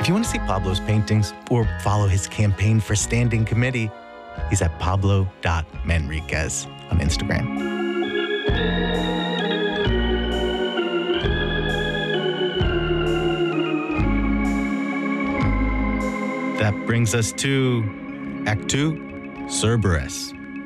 If you want to see Pablo's paintings or follow his campaign for standing committee, he's at pablo.manriquez on Instagram. That brings us to Act 2, Cerberus.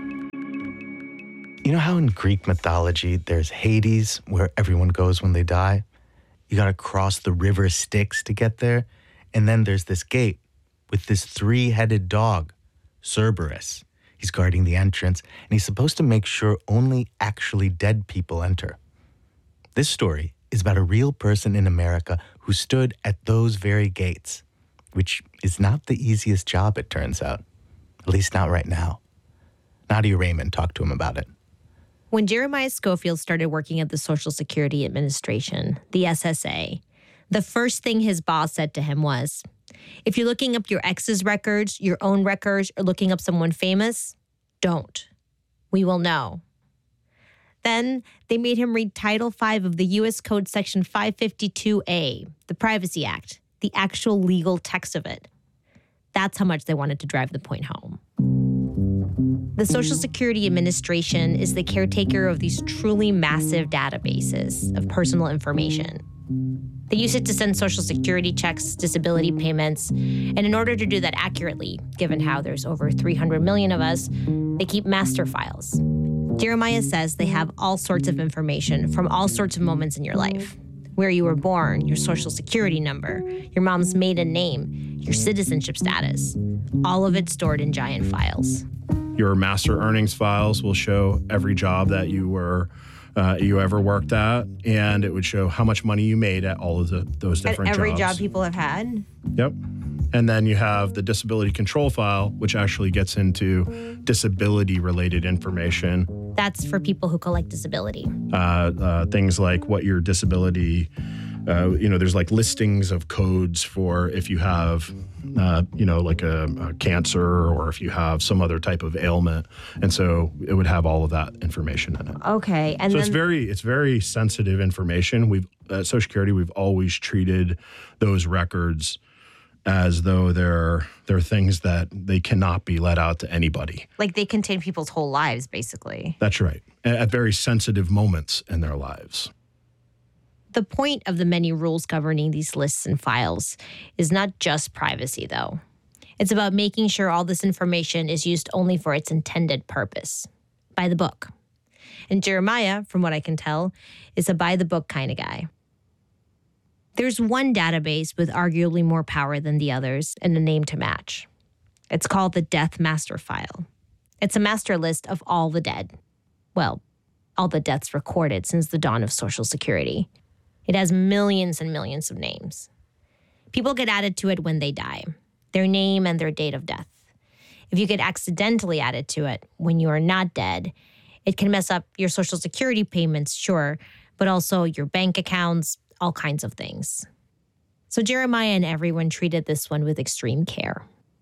You know how in Greek mythology there's Hades, where everyone goes when they die? You gotta cross the river Styx to get there. And then there's this gate with this 3-headed dog, Cerberus. He's guarding the entrance, and he's supposed to make sure only actually dead people enter. This story is about a real person in America who stood at those very gates, which is not the easiest job, it turns out. At least not right now. Nadia Raymond talked to him about it. When Jeremiah Schofield started working at the Social Security Administration, the SSA, the first thing his boss said to him was, if you're looking up your ex's records, your own records, or looking up someone famous, don't. We will know. Then they made him read Title V of the U.S. Code Section 552A, the Privacy Act, the actual legal text of it. That's how much they wanted to drive the point home. The Social Security Administration is the caretaker of these truly massive databases of personal information. They use it to send Social Security checks, disability payments, and in order to do that accurately, given how there's over 300 million of us, they keep master files. Jeremiah says they have all sorts of information from all sorts of moments in your life. Where you were born, your Social Security number, your mom's maiden name, your citizenship status. All of it stored in giant files. Your master earnings files will show every job that you ever worked at, and it would show how much money you made at all of those different jobs. Every job people have had? Yep. And then you have the disability control file, which actually gets into disability-related information. That's for people who collect disability. Things like what your disability, there's like listings of codes for if you have, like a cancer or if you have some other type of ailment. And so it would have all of that information in it. Okay. And so then it's very sensitive information. At Social Security, we've always treated those records as though they're things that they cannot be let out to anybody. like they contain people's whole lives, basically. That's right. At very sensitive moments in their lives. The point of the many rules governing these lists and files is not just privacy, though. It's about making sure all this information is used only for its intended purpose, by the book. And Jeremiah, from what I can tell, is a by-the-book kind of guy. There's one database with arguably more power than the others and a name to match. It's called the Death Master File. It's a master list of all the dead. Well, all the deaths recorded since the dawn of Social Security. It has millions and millions of names. People get added to it when they die, their name and their date of death. If you get accidentally added to it when you are not dead, it can mess up your Social Security payments, sure, but also your bank accounts, all kinds of things. So Jeremiah and everyone treated this one with extreme care.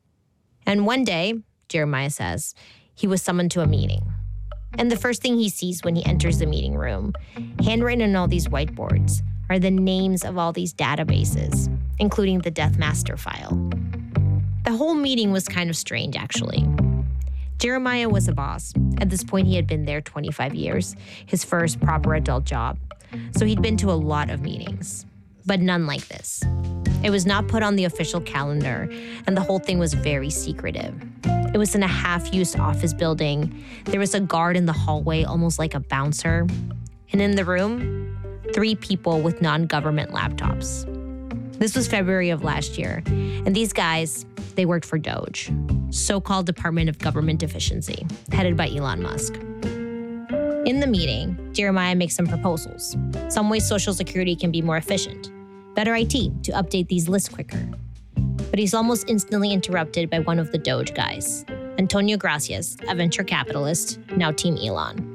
And one day, Jeremiah says, he was summoned to a meeting. And the first thing he sees when he enters the meeting room, handwritten on all these whiteboards, are the names of all these databases, including the Death Master File. The whole meeting was kind of strange, actually. Jeremiah was a boss. At this point, he had been there 25 years, his first proper adult job. So he'd been to a lot of meetings, but none like this. It was not put on the official calendar, and the whole thing was very secretive. It was in a half-used office building. There was a guard in the hallway, almost like a bouncer. And in the room, 3 people with non-government laptops. This was February of last year, and these guys, they worked for DOGE, so-called Department of Government Efficiency, headed by Elon Musk. In the meeting, Jeremiah makes some proposals. Some ways Social Security can be more efficient, better IT to update these lists quicker. But he's almost instantly interrupted by one of the DOGE guys, Antonio Gracias, a venture capitalist, now Team Elon.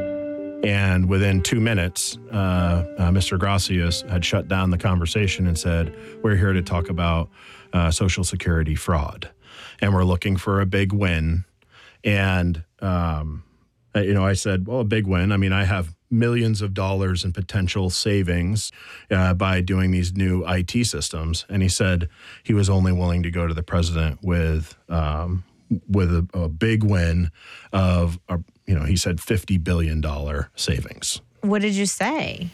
And within 2 minutes, Mr. Gracias had shut down the conversation and said, we're here to talk about Social Security fraud. And we're looking for a big win. And, I said, well, a big win. I mean, I have millions of dollars in potential savings by doing these new IT systems. And he said he was only willing to go to the president with a big win of, he said $50 billion savings. What did you say?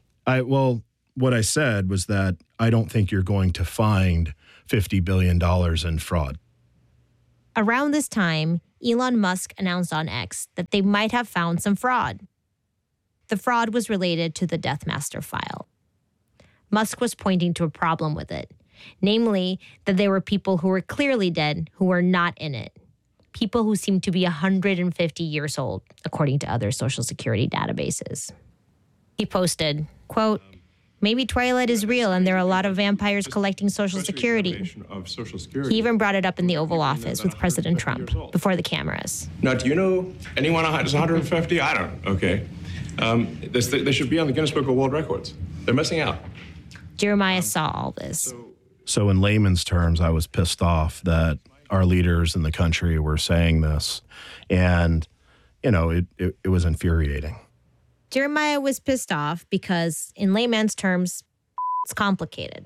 What I said was that I don't think you're going to find $50 billion in fraud. Around this time, Elon Musk announced on X that they might have found some fraud. The fraud was related to the Death Master file. Musk was pointing to a problem with it, namely that there were people who were clearly dead who were not in it. People who seemed to be 150 years old, according to other Social Security databases. He posted, quote, "Maybe Twilight is real and there are a lot of vampires collecting Social Security." He even brought it up in the Oval Office with President Trump before the cameras. Now, do you know anyone that's 150? I don't. Okay. They should be on the Guinness Book of World Records. They're missing out. Jeremiah saw all this. So in layman's terms, I was pissed off that our leaders in the country were saying this. And, it was infuriating. Jeremiah was pissed off because, in layman's terms, it's complicated.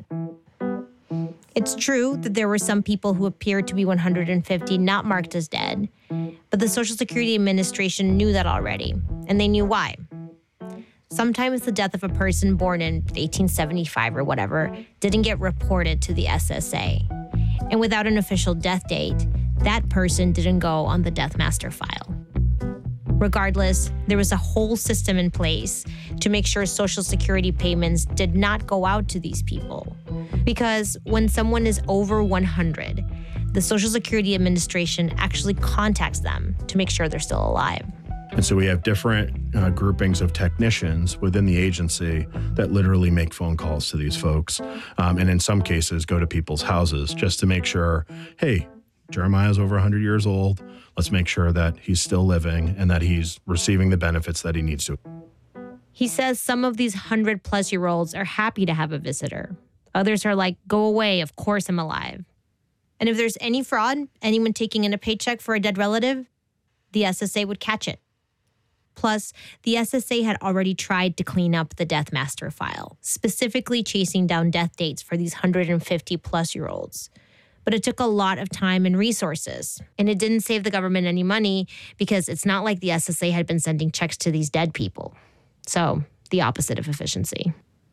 It's true that there were some people who appeared to be 150 not marked as dead, but the Social Security Administration knew that already, and they knew why. Sometimes the death of a person born in 1875 or whatever didn't get reported to the SSA. And without an official death date, that person didn't go on the Death Master file. Regardless, there was a whole system in place to make sure Social Security payments did not go out to these people. Because when someone is over 100, the Social Security Administration actually contacts them to make sure they're still alive. And so we have different groupings of technicians within the agency that literally make phone calls to these folks. And in some cases, go to people's houses just to make sure, hey, Jeremiah's over 100 years old. Let's make sure that he's still living and that he's receiving the benefits that he needs to. He says some of these 100-plus-year-olds are happy to have a visitor. Others are like, go away, of course I'm alive. And if there's any fraud, anyone taking in a paycheck for a dead relative, the SSA would catch it. Plus, the SSA had already tried to clean up the Death Master file, specifically chasing down death dates for these 150-plus-year-olds. But it took a lot of time and resources, and it didn't save the government any money because it's not like the SSA had been sending checks to these dead people. So, the opposite of efficiency.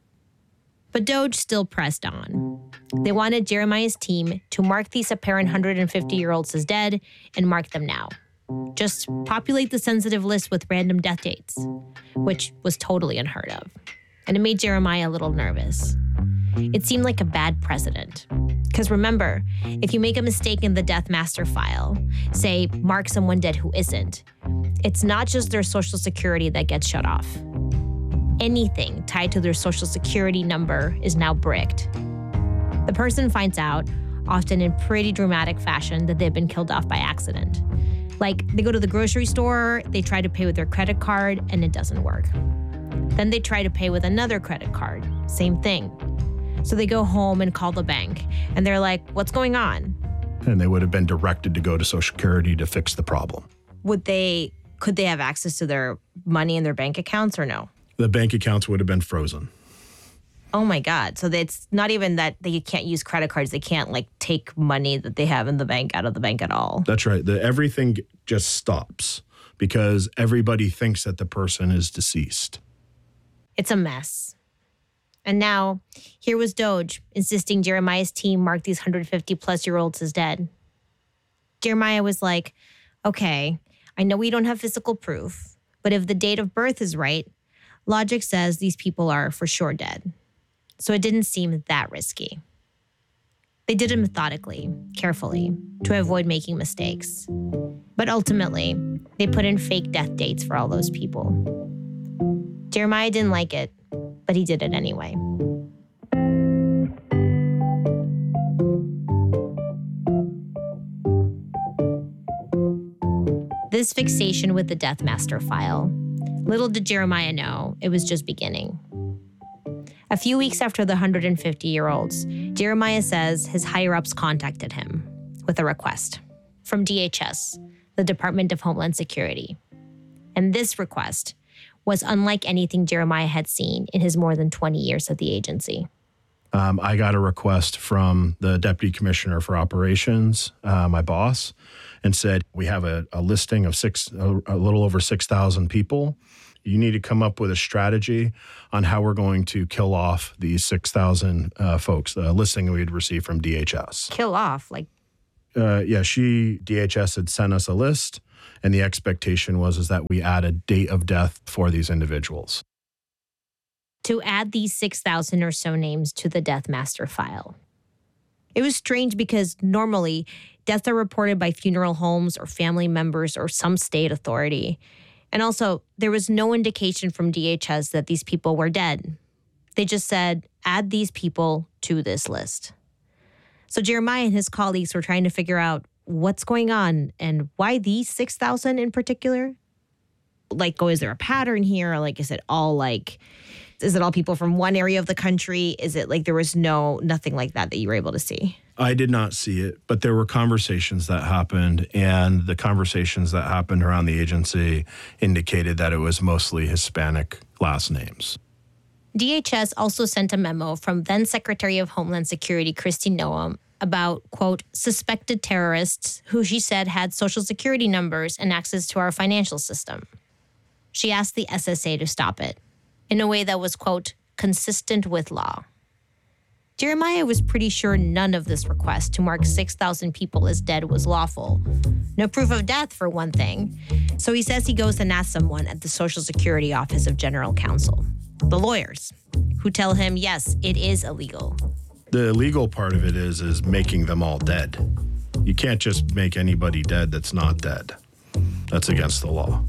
But DOJ still pressed on. They wanted Jeremiah's team to mark these apparent 150-year-olds as dead and mark them now. Just populate the sensitive list with random death dates, which was totally unheard of. And it made Jeremiah a little nervous. It seemed like a bad precedent. Because remember, if you make a mistake in the Death Master file, say, mark someone dead who isn't, it's not just their Social Security that gets shut off. Anything tied to their Social Security number is now bricked. The person finds out, often in pretty dramatic fashion, that they've been killed off by accident. Like, they go to the grocery store, they try to pay with their credit card, and it doesn't work. Then they try to pay with another credit card. Same thing. So they go home and call the bank, and they're like, what's going on? And they would have been directed to go to Social Security to fix the problem. Could they have access to their money in their bank accounts or no? The bank accounts would have been frozen. Oh my God. So it's not even that they can't use credit cards. They can't take money that they have in the bank out of the bank at all. That's right. Everything just stops because everybody thinks that the person is deceased. It's a mess. And now, here was DOJ insisting Jeremiah's team mark these 150-plus-year-olds as dead. Jeremiah was like, okay, I know we don't have physical proof, but if the date of birth is right, logic says these people are for sure dead. So it didn't seem that risky. They did it methodically, carefully, to avoid making mistakes. But ultimately, they put in fake death dates for all those people. Jeremiah didn't like it, but he did it anyway. This fixation with the Death Master file, little did Jeremiah know, it was just beginning. A few weeks after the 150-year-olds, Jeremiah says his higher-ups contacted him with a request from DHS, the Department of Homeland Security. And this request was unlike anything Jeremiah had seen in his more than 20 years at the agency. I got a request from the deputy commissioner for operations, my boss, and said, we have a listing of a little over 6,000 people. You need to come up with a strategy on how we're going to kill off these 6,000 folks, the listing we had received from DHS. Kill off? DHS had sent us a list, and the expectation was that we add a date of death for these individuals. To add these 6,000 or so names to the Death Master file. It was strange because normally deaths are reported by funeral homes or family members or some state authority. And also, there was no indication from DHS that these people were dead. They just said, add these people to this list. So Jeremiah and his colleagues were trying to figure out what's going on and why these 6,000 in particular. Is there a pattern here? Is it all people from one area of the country? Is it there was nothing like that you were able to see? I did not see it, but there were conversations that happened, and the conversations that happened around the agency indicated that it was mostly Hispanic last names. DHS also sent a memo from then Secretary of Homeland Security Kristi Noem about, quote, suspected terrorists who she said had Social Security numbers and access to our financial system. She asked the SSA to stop it in a way that was, quote, consistent with law. Jeremiah was pretty sure none of this request to mark 6,000 people as dead was lawful. No proof of death, for one thing. So he says he goes and asks someone at the Social Security Office of General Counsel, the lawyers, who tell him, yes, it is illegal. The illegal part of it is making them all dead. You can't just make anybody dead that's not dead. That's against the law.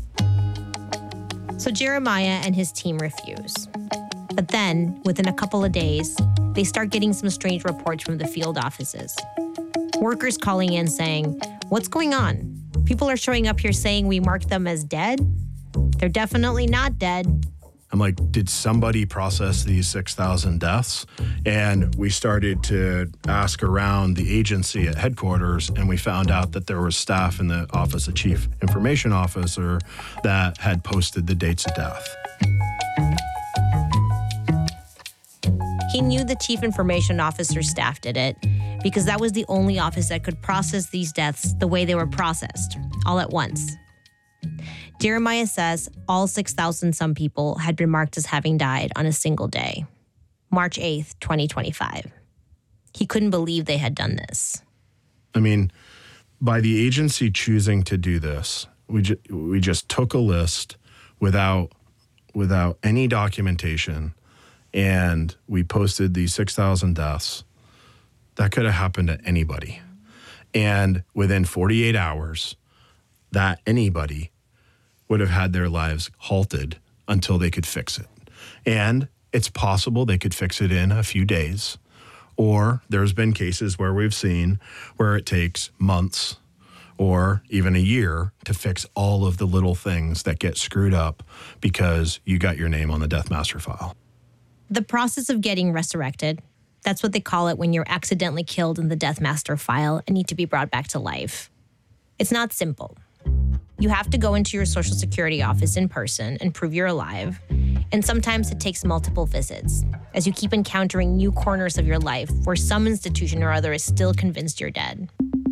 So Jeremiah and his team refuse. But then, within a couple of days, they start getting some strange reports from the field offices. Workers calling in saying, what's going on? People are showing up here saying we marked them as dead? They're definitely not dead. I'm like, did somebody process these 6,000 deaths? And we started to ask around the agency at headquarters, and we found out that there was staff in the Office of Chief Information Officer that had posted the dates of death. He knew the Chief Information Officer's staff did it because that was the only office that could process these deaths the way they were processed, all at once. Jeremiah says all 6,000 some people had been marked as having died on a single day, March 8th, 2025. He couldn't believe they had done this. I mean, by the agency choosing to do this, we just took a list without any documentation, and we posted these 6,000 deaths. That could have happened to anybody. And within 48 hours, that anybody would have had their lives halted until they could fix it. And it's possible they could fix it in a few days. Or there's been cases where we've seen where it takes months or even a year to fix all of the little things that get screwed up because you got your name on the Death Master file. The process of getting resurrected, that's what they call it when you're accidentally killed in the Death Master file and need to be brought back to life. It's not simple. You have to go into your Social Security office in person and prove you're alive. And sometimes it takes multiple visits, as you keep encountering new corners of your life where some institution or other is still convinced you're dead.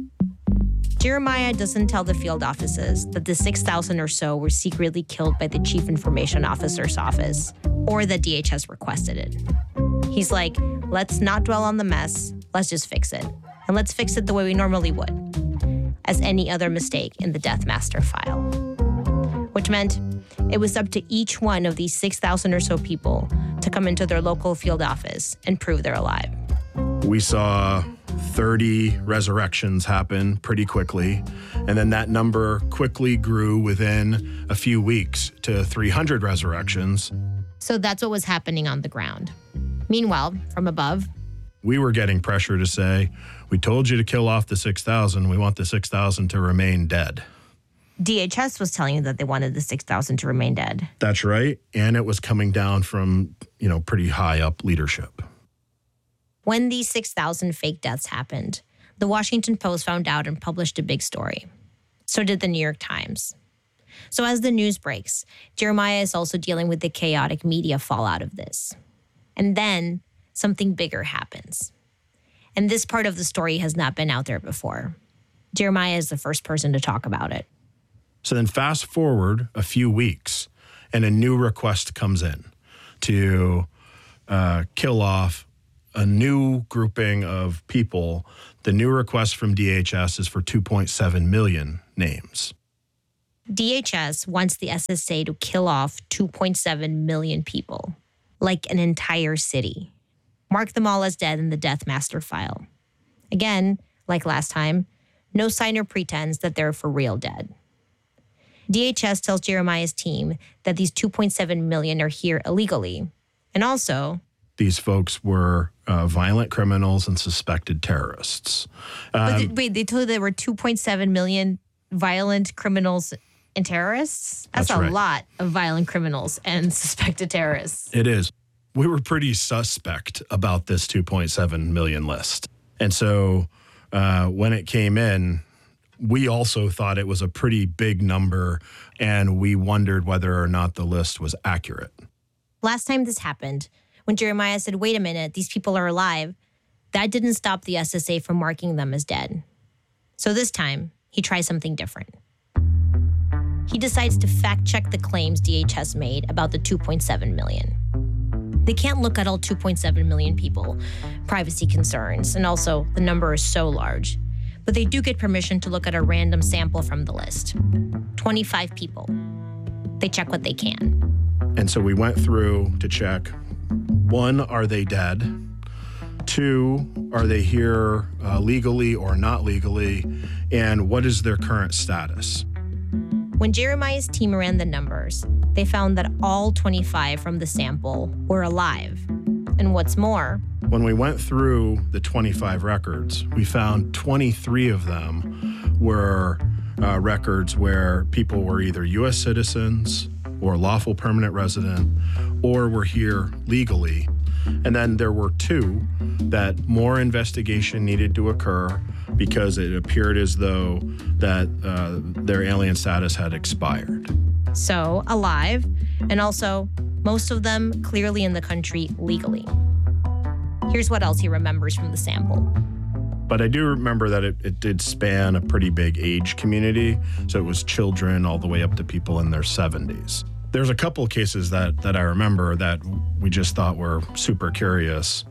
Jeremiah doesn't tell the field offices that the 6,000 or so were secretly killed by the Chief Information Officer's office, or that DHS requested it. He's like, let's not dwell on the mess, let's just fix it. And let's fix it the way we normally would, as any other mistake in the Death Master file. Which meant it was up to each one of these 6,000 or so people to come into their local field office and prove they're alive. We saw 30 resurrections happen pretty quickly, and then that number quickly grew within a few weeks to 300 resurrections. So that's what was happening on the ground. Meanwhile, from above, we were getting pressure to say, we told you to kill off the 6,000. We want the 6,000 to remain dead. DHS was telling you that they wanted the 6,000 to remain dead. That's right. And it was coming down from, pretty high up leadership. When these 6,000 fake deaths happened, the Washington Post found out and published a big story. So did the New York Times. So as the news breaks, Jeremiah is also dealing with the chaotic media fallout of this. And then something bigger happens. And this part of the story has not been out there before. Jeremiah is the first person to talk about it. So then fast forward a few weeks, and a new request comes in to kill off a new grouping of people. The new request from DHS is for 2.7 million names. DHS wants the SSA to kill off 2.7 million people, like an entire city. Mark them all as dead in the Death Master file. Again, like last time, no sign or pretense that they're for real dead. DHS tells Jeremiah's team that these 2.7 million are here illegally. And also, these folks were violent criminals and suspected terrorists. Wait, they told you there were 2.7 million violent criminals and terrorists? That's a right. lot of violent criminals and suspected terrorists. It is. We were pretty suspect about this 2.7 million list. And so when it came in, we also thought it was a pretty big number, and we wondered whether or not the list was accurate. Last time this happened, when Jeremiah said, wait a minute, these people are alive, that didn't stop the SSA from marking them as dead. So this time, he tries something different. He decides to fact-check the claims DHS made about the 2.7 million. They can't look at all 2.7 million people, privacy concerns, and also the number is so large. But they do get permission to look at a random sample from the list. 25 people. They check what they can. And so we went through to check, 1, are they dead? 2, are they here legally or not legally? And what is their current status? When Jeremiah's team ran the numbers, they found that all 25 from the sample were alive. And what's more, when we went through the 25 records, we found 23 of them were records where people were either U.S. citizens or lawful permanent resident or were here legally. And then there were 2 that more investigation needed to occur because it appeared as though that their alien status had expired. So, alive, and also most of them clearly in the country legally. Here's what else he remembers from the sample. But I do remember that it did span a pretty big age community. So it was children all the way up to people in their 70s. There's a couple of cases that I remember that we just thought were super curious.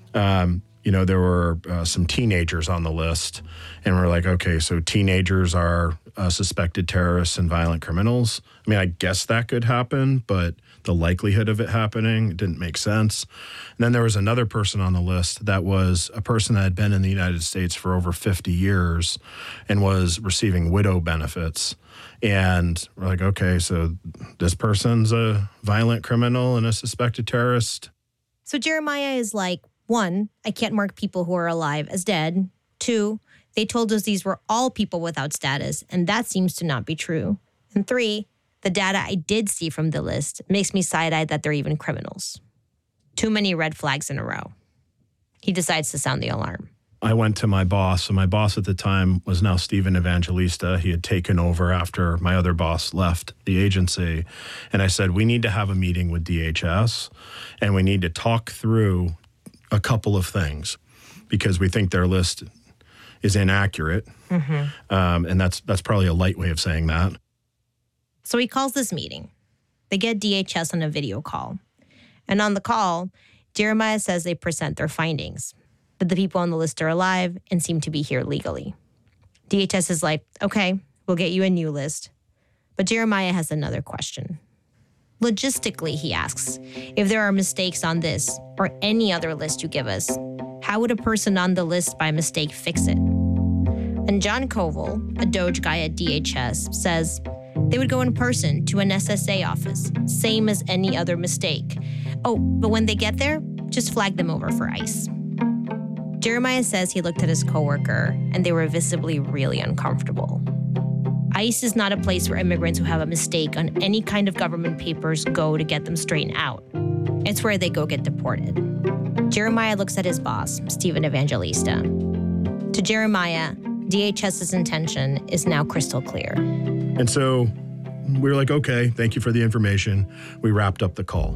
There were some teenagers on the list, and we're like, okay, so teenagers are suspected terrorists and violent criminals. I mean, I guess that could happen, but the likelihood of it happening didn't make sense. And then there was another person on the list that was a person that had been in the United States for over 50 years and was receiving widow benefits. And we're like, okay, so this person's a violent criminal and a suspected terrorist. So Jeremiah is like, 1, I can't mark people who are alive as dead. 2, they told us these were all people without status, and that seems to not be true. And 3, the data I did see from the list makes me side-eyed that they're even criminals. Too many red flags in a row. He decides to sound the alarm. I went to my boss, and my boss at the time was now Steven Evangelista. He had taken over after my other boss left the agency. And I said, we need to have a meeting with DHS, and we need to talk through a couple of things because we think their list is inaccurate. And that's probably a light way of saying that. So he calls this meeting. They get DHS on a video call. And on the call, Jeremiah says they present their findings, that the people on the list are alive and seem to be here legally. DHS is like, okay, we'll get you a new list. But Jeremiah has another question. Logistically, he asks, if there are mistakes on this or any other list you give us, how would a person on the list by mistake fix it? And John Koval, a Doge guy at DHS, says they would go in person to an SSA office, same as any other mistake. Oh, but when they get there, just flag them over for ICE. Jeremiah says he looked at his coworker and they were visibly really uncomfortable. ICE is not a place where immigrants who have a mistake on any kind of government papers go to get them straightened out. It's where they go get deported. Jeremiah looks at his boss, Steven Evangelista. To Jeremiah, DHS's intention is now crystal clear. And so we were like, okay, thank you for the information. We wrapped up the call.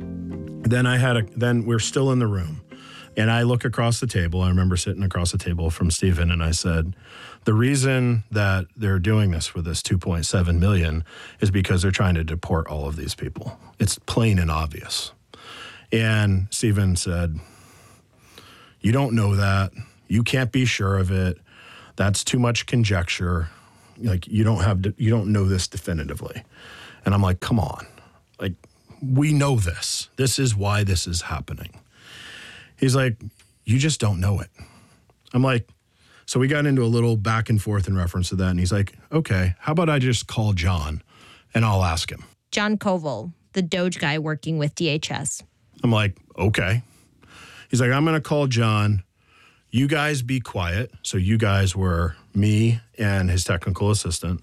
Then we're still in the room. And I look across the table. I remember sitting across the table from Stephen, and I said, the reason that they're doing this with this 2.7 million is because they're trying to deport all of these people. It's plain and obvious. And Stephen said, you don't know that. You can't be sure of it. That's too much conjecture. Like, you don't know this definitively. And I'm like, come on. Like, we know this. This is why this is happening. He's like, you just don't know it. I'm like, so we got into a little back and forth in reference to that. And he's like, okay, how about I just call John and I'll ask him. John Koval, the Doge guy working with DHS. I'm like, okay. He's like, I'm going to call John. You guys be quiet. So you guys were me and his technical assistant.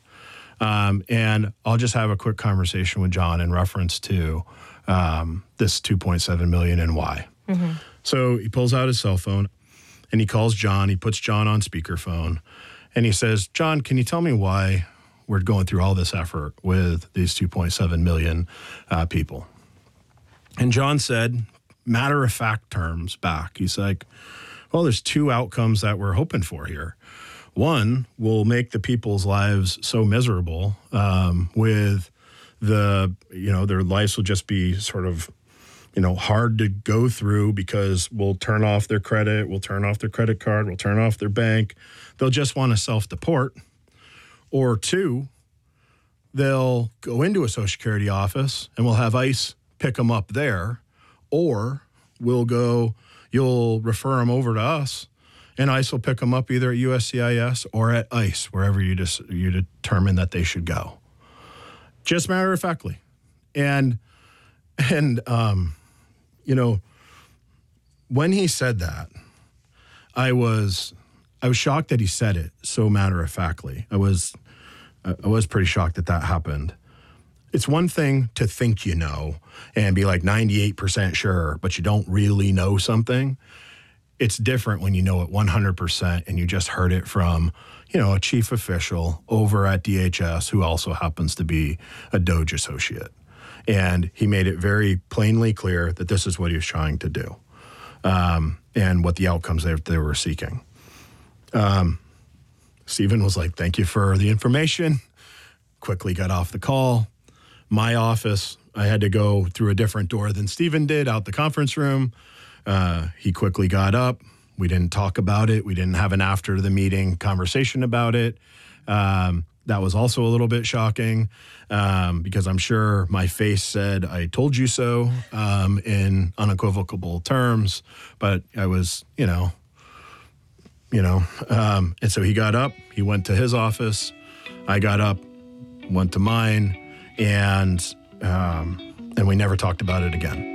And I'll just have a quick conversation with John in reference to this 2.7 million and why. Mm-hmm. So he pulls out his cell phone and he calls John. He puts John on speakerphone and he says, John, can you tell me why we're going through all this effort with these 2.7 million people? And John said, matter of fact terms back. He's like, well, there's two outcomes that we're hoping for here. One will make the people's lives so miserable with their lives will just be sort of, hard to go through because we'll turn off their credit, we'll turn off their credit card, we'll turn off their bank. They'll just want to self-deport. Or two, they'll go into a Social Security office and we'll have ICE pick them up there. Or you'll refer them over to us and ICE will pick them up either at USCIS or at ICE, wherever you determine that they should go. Just matter-of-factly. And when he said that, I was shocked that he said it so matter-of-factly. I was pretty shocked that happened. It's one thing to think you know and be like 98% sure, but you don't really know something. It's different when you know it 100% and you just heard it from, a chief official over at DHS who also happens to be a Doge associate. And he made it very plainly clear that this is what he was trying to do and what the outcomes they were seeking. Stephen was like, thank you for the information. Quickly got off the call. My office, I had to go through a different door than Stephen did, out the conference room. He quickly got up. We didn't talk about it. We didn't have an after the meeting conversation about it. That was also a little bit shocking because I'm sure my face said, I told you so in unequivocal terms, but I was, and so he got up, he went to his office. I got up, went to mine, and we never talked about it again.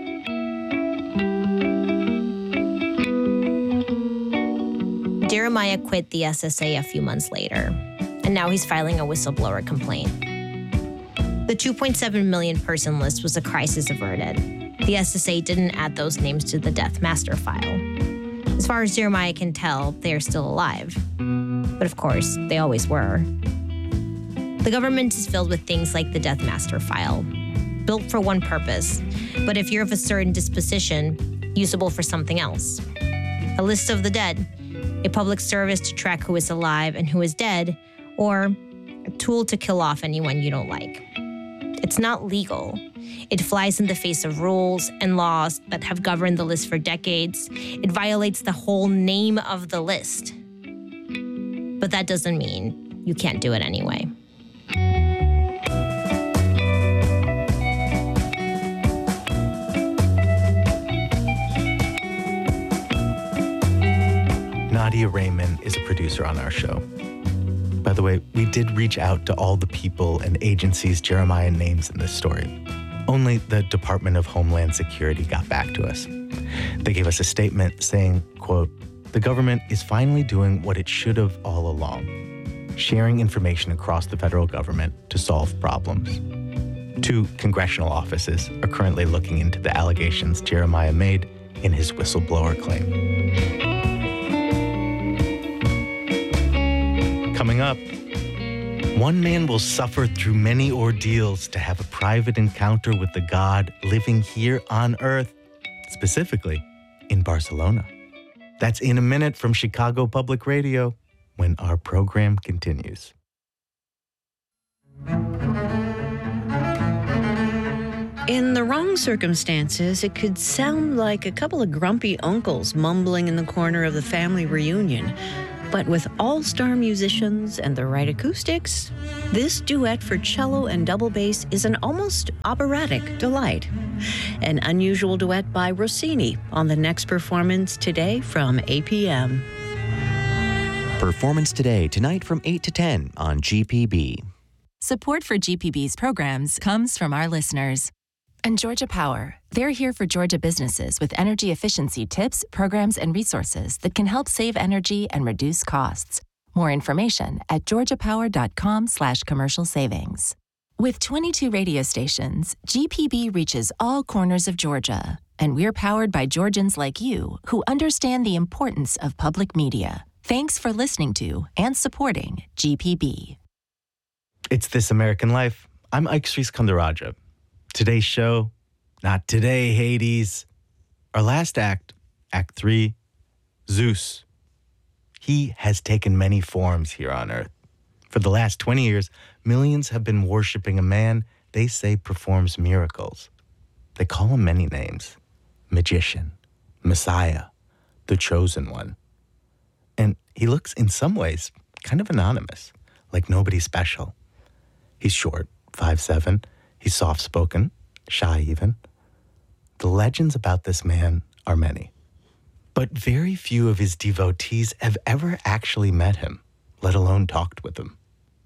Jeremiah quit the SSA a few months later, and now he's filing a whistleblower complaint. The 2.7 million person list was a crisis averted. The SSA didn't add those names to the death master file. As far as Jeremiah can tell, they are still alive. But of course, they always were. The government is filled with things like the death master file, built for one purpose, but if you're of a certain disposition, usable for something else. A list of the dead, a public service to track who is alive and who is dead, or a tool to kill off anyone you don't like. It's not legal. It flies in the face of rules and laws that have governed the list for decades. It violates the whole name of the list. But that doesn't mean you can't do it anyway. Nadia Raymond is a producer on our show. By the way, we did reach out to all the people and agencies Jeremiah names in this story. Only the Department of Homeland Security got back to us. They gave us a statement saying, quote, "The government is finally doing what it should have all along, sharing information across the federal government to solve problems." 2 congressional offices are currently looking into the allegations Jeremiah made in his whistleblower claim. Coming up, One man will suffer through many ordeals to have a private encounter with the God living here on earth, specifically in Barcelona. That's in a minute from Chicago Public Radio when our program continues. In the wrong circumstances, it could sound like a couple of grumpy uncles mumbling in the corner of the family reunion. But with all-star musicians and the right acoustics, this duet for cello and double bass is an almost operatic delight. An unusual duet by Rossini on the next performance today from APM. Performance today, tonight from 8 to 10 on GPB. Support for GPB's programs comes from our listeners. And Georgia Power. They're here for Georgia businesses with energy efficiency tips, programs, and resources that can help save energy and reduce costs. More information at georgiapower.com/commercial savings. With 22 radio stations, GPB reaches all corners of Georgia. And we're powered by Georgians like you who understand the importance of public media. Thanks for listening to and supporting GPB. It's This American Life. I'm Ike Sriskandarajah. Today's show, not today, Hades. Our last act, Act 3, Zeus. He has taken many forms here on Earth. For the last 20 years, millions have been worshiping a man they say performs miracles. They call him many names: magician, Messiah, the chosen one. And he looks, in some ways, kind of anonymous, like nobody special. He's short, 5'7". He's soft-spoken, shy even. The legends about this man are many. But very few of his devotees have ever actually met him, let alone talked with him.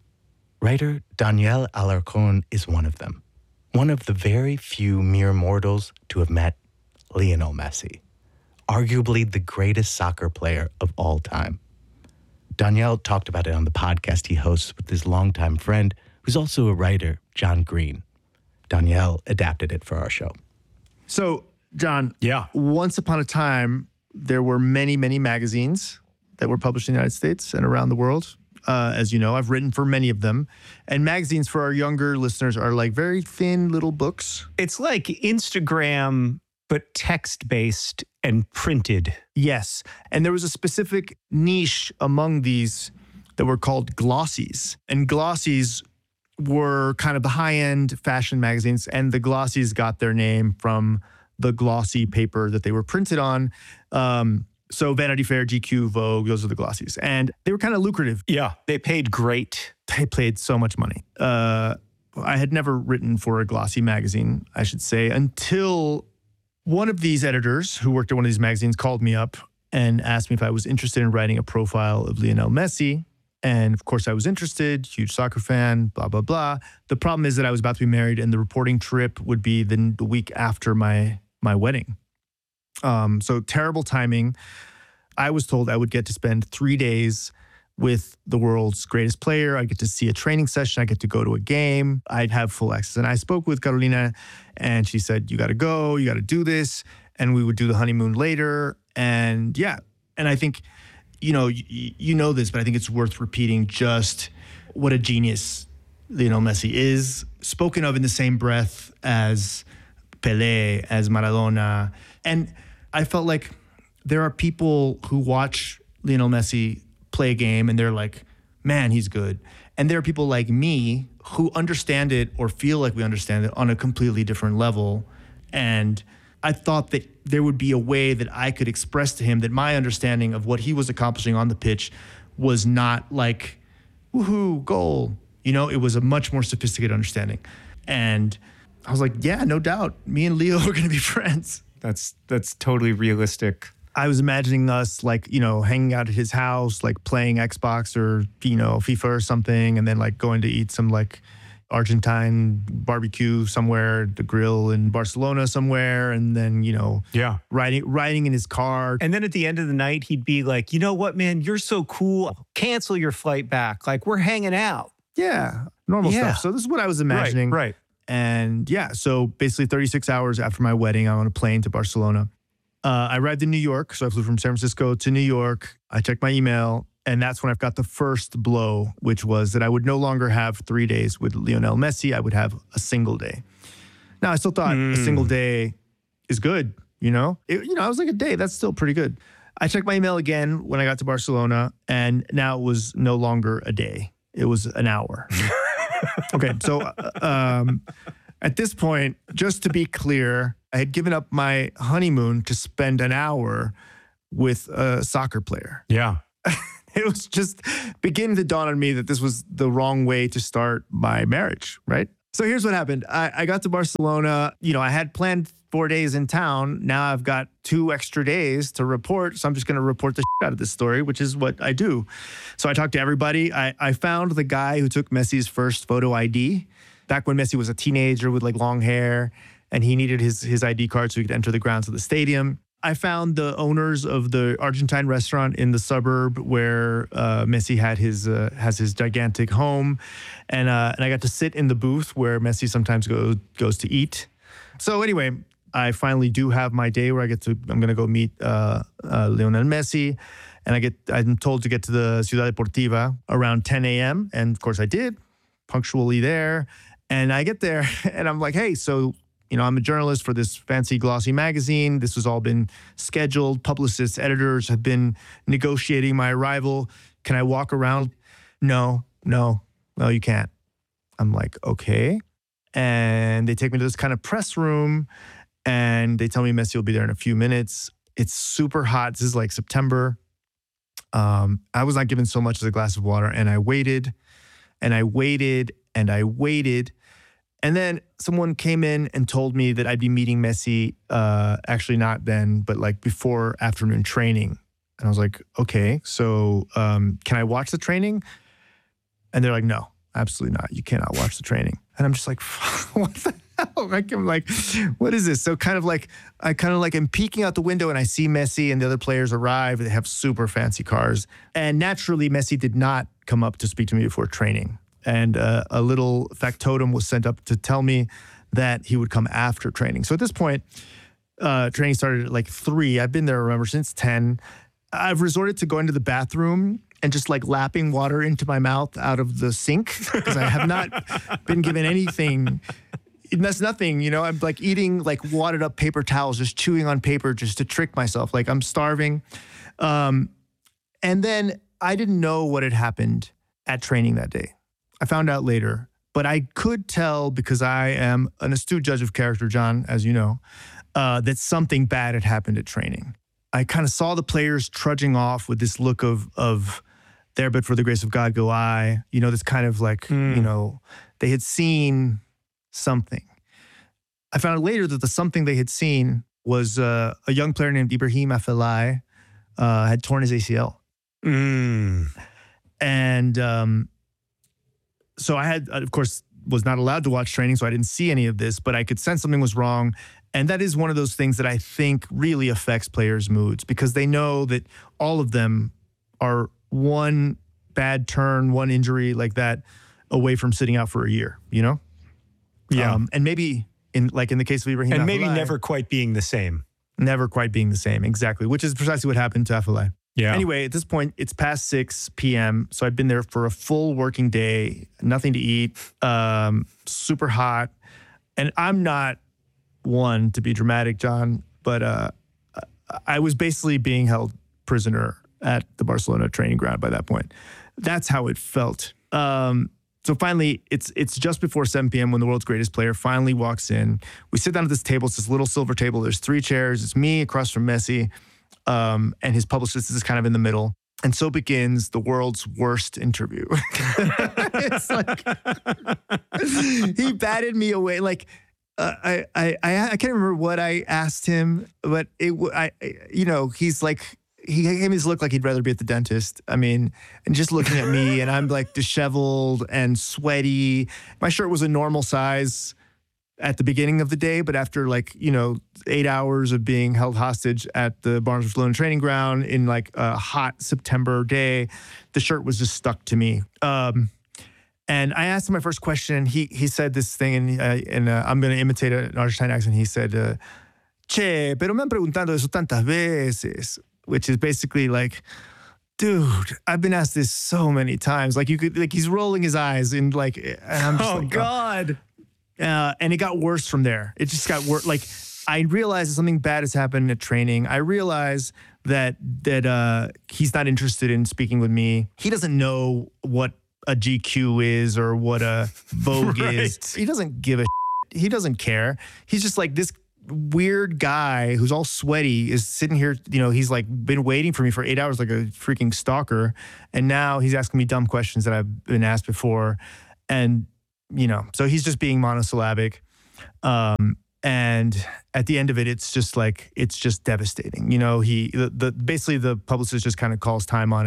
Writer Daniel Alarcón is one of them. One of the very few mere mortals to have met Lionel Messi, arguably the greatest soccer player of all time. Daniel talked about it on the podcast he hosts with his longtime friend, who's also a writer, John Green. Danielle adapted it for our show. So, John, Yeah. once upon a time, there were many, many magazines that were published in the United States and around the world. As you know, I've written for many of them. And magazines for our younger listeners are like very thin little books. It's like Instagram, but text-based and printed. Yes. And there was a specific niche among these that were called glossies. And glossies were kind of the high-end fashion magazines, and the glossies got their name from the glossy paper that they were printed on. So Vanity Fair, GQ, Vogue, those are the glossies. And they were kind of lucrative. Yeah, they paid great. They paid so much money. I had never written for a glossy magazine, I should say, until one of these editors who worked at one of these magazines called me up and asked me if I was interested in writing a profile of Lionel Messi. And of course I was interested, huge soccer fan, blah, blah, blah. The problem is that I was about to be married and the reporting trip would be the week after my wedding. So terrible timing. I was told I would get to spend 3 days with the world's greatest player. I'd get to see a training session. I'd get to go to a game. I'd have full access. And I spoke with Carolina and she said, you got to go, you got to do this. And we would do the honeymoon later. And yeah, and I think, you know this, but I think it's worth repeating just what a genius Lionel Messi is, spoken of in the same breath as Pelé, as Maradona. And I felt like there are people who watch Lionel Messi play a game and they're like, man, he's good. And there are people like me who understand it or feel like we understand it on a completely different level. And I thought that there would be a way that I could express to him that my understanding of what he was accomplishing on the pitch was not like, woohoo, goal. It was a much more sophisticated understanding. And I was like, yeah, no doubt. Me and Leo are going to be friends. That's totally realistic. I was imagining us hanging out at his house, like playing Xbox or, FIFA or something, and then like going to eat some like Argentine barbecue somewhere, the grill in Barcelona somewhere, and then, riding in his car. And then at the end of the night, he'd be like, you know what, man, you're so cool. Cancel your flight back. Like, we're hanging out. Yeah, normal stuff. So this is what I was imagining. Right. And yeah, so basically 36 hours after my wedding, I'm on a plane to Barcelona. I arrived in New York. So I flew from San Francisco to New York. I checked my email And that's when I've got the first blow, which was that I would no longer have 3 days with Lionel Messi. I would have a single day. Now, I still thought a single day is good, you know? I was like, a day, that's still pretty good. I checked my email again when I got to Barcelona, and now it was no longer a day. It was an hour. Okay, so at this point, just to be clear, I had given up my honeymoon to spend an hour with a soccer player. Yeah. It was just beginning to dawn on me that this was the wrong way to start my marriage, right? So here's what happened. I got to Barcelona. I had planned 4 days in town. Now I've got 2 extra days to report. So I'm just going to report the shit out of this story, which is what I do. So I talked to everybody. I found the guy who took Messi's first photo ID back when Messi was a teenager with like long hair, and he needed his ID card so he could enter the grounds of the stadium. I found the owners of the Argentine restaurant in the suburb where Messi has his gigantic home, and I got to sit in the booth where Messi sometimes goes to eat. So anyway, I finally do have my day where I'm going to go meet Lionel Messi, and I'm told to get to the Ciudad Deportiva around 10 a.m. And of course I did, punctually there. And I get there and I'm like, hey, so I'm a journalist for this fancy glossy magazine. This has all been scheduled. Publicists, editors have been negotiating my arrival. Can I walk around? No, you can't. I'm like, okay. And they take me to this kind of press room and they tell me Messi will be there in a few minutes. It's super hot. This is like September. I was not given so much as a glass of water, and I waited and I waited and I waited. And then someone came in and told me that I'd be meeting Messi, actually not then, but like before afternoon training. And I was like, okay, so can I watch the training? And they're like, no, absolutely not. You cannot watch the training. And I'm just like, what the hell? Like, I'm like, what is this? So I am peeking out the window and I see Messi and the other players arrive. They have super fancy cars. And naturally, Messi did not come up to speak to me before training. And a little factotum was sent up to tell me that he would come after training. So at this point, training started at like 3. I've been there, remember, since 10. I've resorted to going to the bathroom and just like lapping water into my mouth out of the sink because I have not been given anything. That's nothing, I'm like eating like wadded up paper towels, just chewing on paper just to trick myself. Like I'm starving. And then I didn't know what had happened at training that day. I found out later, but I could tell because I am an astute judge of character, John, as you know, that something bad had happened at training. I kind of saw the players trudging off with this look of there, but for the grace of God go I, this kind of like, they had seen something. I found out later that the something they had seen was a young player named Ibrahim Afellay had torn his ACL. And so I had, of course, was not allowed to watch training, so I didn't see any of this, but I could sense something was wrong. And that is one of those things that I think really affects players' moods because they know that all of them are one bad turn, one injury like that away from sitting out for a year, Yeah. And maybe in the case of Ibrahim and Afellay, maybe never quite being the same. Never quite being the same, exactly, which is precisely what happened to Afellay. Yeah. Anyway, at this point, it's past 6 p.m., so I've been there for a full working day, nothing to eat, super hot. And I'm not one to be dramatic, John, but I was basically being held prisoner at the Barcelona training ground by that point. That's how it felt. So finally, it's just before 7 p.m. when the world's greatest player finally walks in. We sit down at this table. It's this little silver table. There's 3 chairs. It's me across from Messi. And his publicist is kind of in the middle. And so begins the world's worst interview. It's like he batted me away. Like I can't remember what I asked him, but he's like he gave me this look like he'd rather be at the dentist. I mean, and just looking at me, and I'm like disheveled and sweaty. My shirt was a normal size at the beginning of the day, but after 8 hours of being held hostage at the Barcelona training ground in like a hot September day, the shirt was just stuck to me. And I asked him my first question. He said this thing, and I'm going to imitate an Argentine accent. He said, "Che, pero me han preguntado eso tantas veces," which is basically like, dude, I've been asked this so many times. Like he's rolling his eyes and I'm just like, God. And it got worse from there. It just got worse. Like I realized that something bad has happened at training. I realized that he's not interested in speaking with me. He doesn't know what a GQ is or what a Vogue is. He doesn't give a shit. He doesn't care. He's just like this weird guy who's all sweaty is sitting here, he's like been waiting for me for 8 hours like a freaking stalker. And now he's asking me dumb questions that I've been asked before. And, so he's just being monosyllabic. And at the end of it, it's just devastating. Basically the publicist just kind of calls time on it.